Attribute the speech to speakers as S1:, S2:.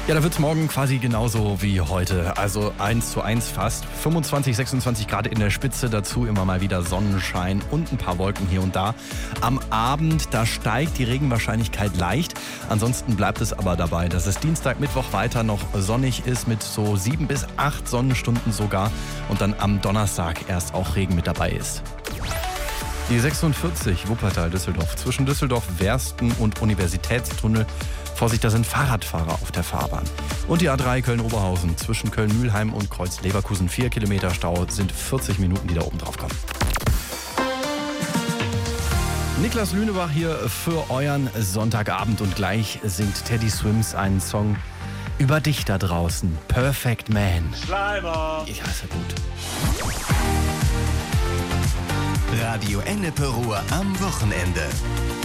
S1: Ja, da wird es morgen quasi genauso wie heute. Also 1:1 fast. 25, 26 Grad in der Spitze. Dazu immer mal wieder Sonnenschein und ein paar Wolken hier und da. Am Abend, da steigt die Regenwahrscheinlichkeit leicht. Ansonsten bleibt es aber dabei, dass es Dienstag, Mittwoch weiter noch sonnig ist mit so 7 bis 8 Sonnenstunden sogar. Und dann am Donnerstag erst auch Regen mit dabei ist. Die 46 Wuppertal-Düsseldorf zwischen Düsseldorf-Wersten und Universitätstunnel. Vorsicht, da sind Fahrradfahrer auf der Fahrbahn. Und die A3 Köln-Oberhausen zwischen Köln-Mühlheim und Kreuz-Leverkusen 4 Kilometer Stau, sind 40 Minuten, die da oben drauf kommen. Niklas Lünebach hier für euren Sonntagabend und gleich singt Teddy Swims einen Song über dich da draußen. Perfect Man.
S2: Schleimer.
S1: Ja, ist ja gut.
S3: Radio Ennepe Ruhr am Wochenende.